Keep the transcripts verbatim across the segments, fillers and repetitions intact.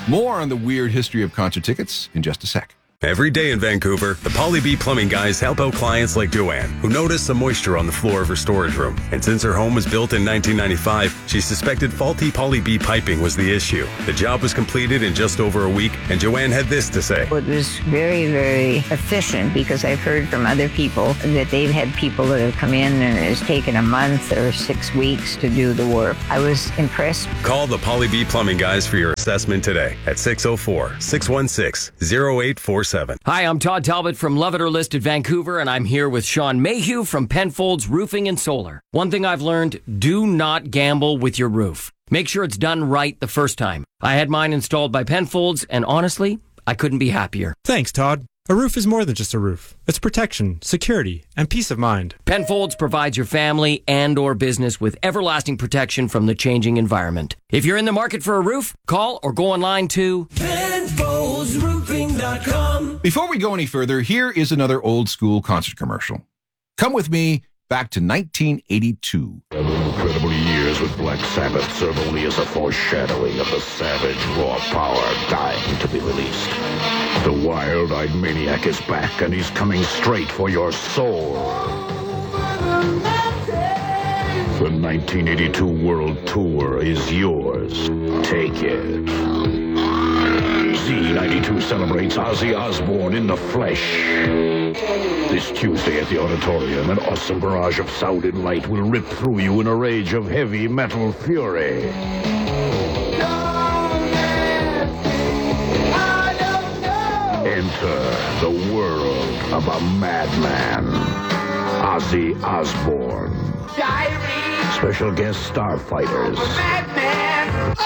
More on the weird history of concert tickets in just a sec. Every day in Vancouver, the Polly B Plumbing guys help out clients like Joanne, who noticed some moisture on the floor of her storage room. And since her home was built in nineteen ninety-five, she suspected faulty Polly B piping was the issue. The job was completed in just over a week, and Joanne had this to say. It was very, very efficient because I've heard from other people that they've had people that have come in and it's taken a month or six weeks to do the work. I was impressed. Call the Polly B Plumbing guys for your assessment today at six oh four, six one six, oh eight four seven. Hi, I'm Todd Talbot from Love It or List at Vancouver, and I'm here with Sean Mayhew from Penfolds Roofing and Solar. One thing I've learned, do not gamble with your roof. Make sure it's done right the first time. I had mine installed by Penfolds, and honestly, I couldn't be happier. Thanks, Todd. A roof is more than just a roof. It's protection, security, and peace of mind. Penfolds provides your family and or business with everlasting protection from the changing environment. If you're in the market for a roof, call or go online to Penfolds Roofing dot com. Before we go any further, here is another old school concert commercial. Come with me back to nineteen eighty-two. Seven incredible years with Black Sabbath serve only as a foreshadowing of the savage, raw power dying to be released. The wild-eyed maniac is back, and he's coming straight for your soul. The nineteen eighty-two World Tour is yours. Take it. Z ninety-two celebrates Ozzy Osbourne in the flesh. This Tuesday at the Auditorium, an awesome barrage of sound and light will rip through you in a rage of heavy metal fury. Enter the world of a madman, Ozzy Osbourne. Diary. Special guest starfighters. Madman.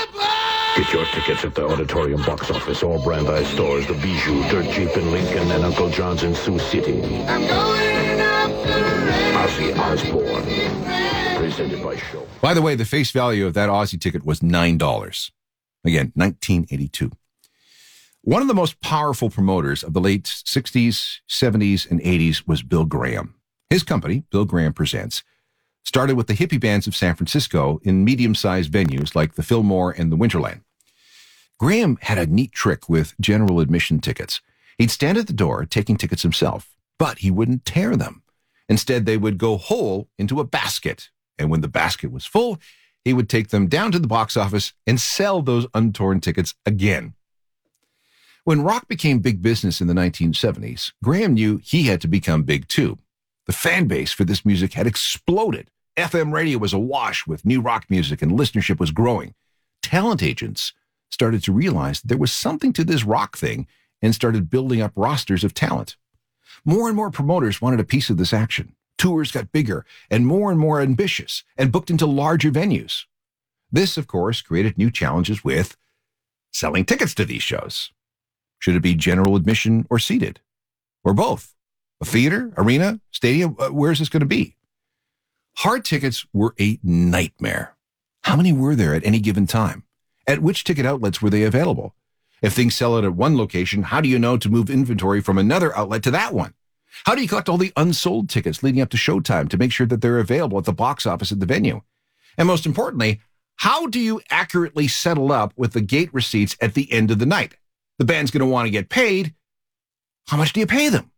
Get your tickets at the Auditorium box office or Brandeis stores, the Bijou, Dirt Jeep in Lincoln, and Uncle John's in Sioux City. I'm going up the rain. Ozzy Osbourne. Presented by Show. By the way, the face value of that Aussie ticket was nine dollars. Again, nineteen eighty-two. One of the most powerful promoters of the late sixties, seventies, and eighties was Bill Graham. His company, Bill Graham Presents, started with the hippie bands of San Francisco in medium-sized venues like the Fillmore and the Winterland. Graham had a neat trick with general admission tickets. He'd stand at the door taking tickets himself, but he wouldn't tear them. Instead, they would go whole into a basket, and when the basket was full, he would take them down to the box office and sell those untorn tickets again. When rock became big business in the nineteen seventies, Graham knew he had to become big too. The fan base for this music had exploded. F M radio was awash with new rock music and listenership was growing. Talent agents started to realize that there was something to this rock thing and started building up rosters of talent. More and more promoters wanted a piece of this action. Tours got bigger and more and more ambitious and booked into larger venues. This, of course, created new challenges with selling tickets to these shows. Should it be general admission or seated? Or both? A theater, arena, stadium? Uh, where's this going to be? Hard tickets were a nightmare. How many were there at any given time? At which ticket outlets were they available? If things sell out at one location, how do you know to move inventory from another outlet to that one? How do you collect all the unsold tickets leading up to showtime to make sure that they're available at the box office at the venue? And most importantly, how do you accurately settle up with the gate receipts at the end of the night? The band's going to want to get paid. How much do you pay them?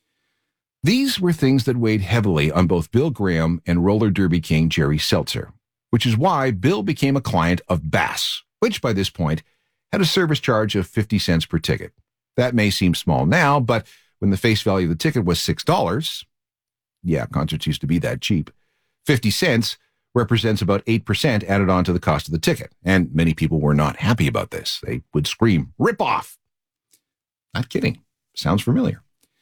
These were things that weighed heavily on both Bill Graham and roller derby king Jerry Seltzer, which is why Bill became a client of Bass, which by this point had a service charge of fifty cents per ticket. That may seem small now, but when the face value of the ticket was six dollars, yeah, concerts used to be that cheap, fifty cents represents about eight percent added on to the cost of the ticket, and many people were not happy about this. They would scream, "Rip off!" Not kidding. Sounds familiar.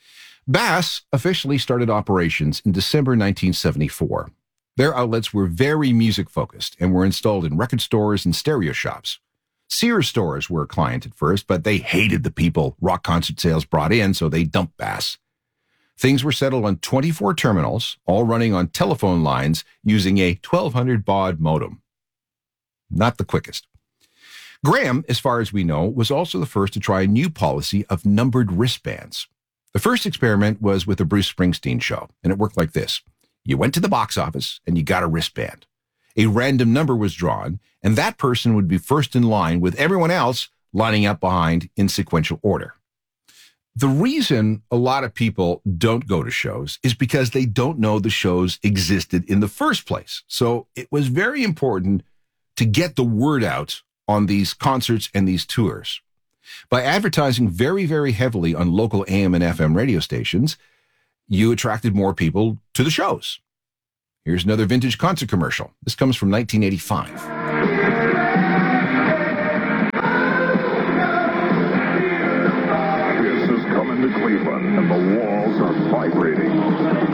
Bass officially started operations in December nineteen seventy-four. Their outlets were very music-focused and were installed in record stores and stereo shops. Sears stores were a client at first, but they hated the people rock concert sales brought in, so they dumped Bass. Things were settled on twenty-four terminals, all running on telephone lines using a twelve hundred baud modem. Not the quickest. Graham, as far as we know, was also the first to try a new policy of numbered wristbands. The first experiment was with a Bruce Springsteen show, and it worked like this. You went to the box office and you got a wristband. A random number was drawn, and that person would be first in line with everyone else lining up behind in sequential order. The reason a lot of people don't go to shows is because they don't know the shows existed in the first place. So it was very important to get the word out on these concerts and these tours. By advertising very, very heavily on local A M and F M radio stations, you attracted more people to the shows. Here's another vintage concert commercial. This comes from nineteen eighty-five.